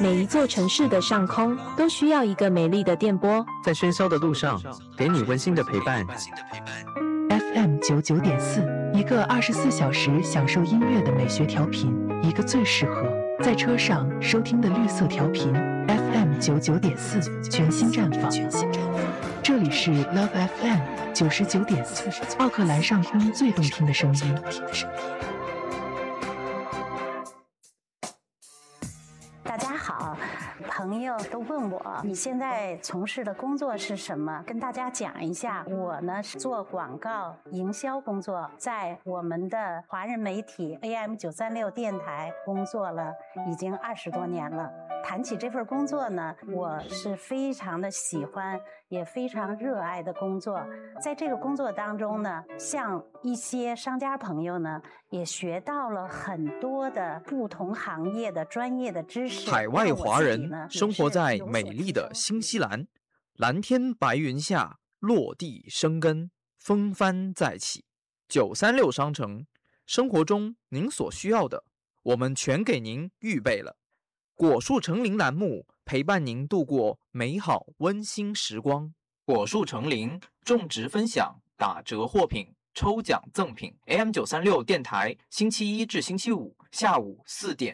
每一座城市的上空都需要一个美丽的电波， 在喧嚣的路上，给你温馨的陪伴。 FM99.4，一个24小时享受音乐的美学调频，一个最适合在车上收听的绿色调频。FM99.4，全新绽放。这里是 Love FM99.4，奥克兰上空最动听的声音。 大家好，朋友都问我你现在从事的工作是什么，跟大家讲一下。我呢是做广告营销工作，在我们的华人媒体 AM936 电台工作了已经20多年了。谈起这份工作呢，我是非常的喜欢，也非常热爱的工作。在这个工作当中呢，像一些商家朋友呢，也学到了很多的不同行业的专业的知识。 海外华人生活在美丽的新西兰，蓝天白云下落地生根，风帆再起。936商城，生活中您所需要的，我们全给您预备了。果树成林栏目陪伴您度过美好温馨时光。果树成林种植分享打折货品抽奖赠品 AM936 电台星期一至星期五下午4点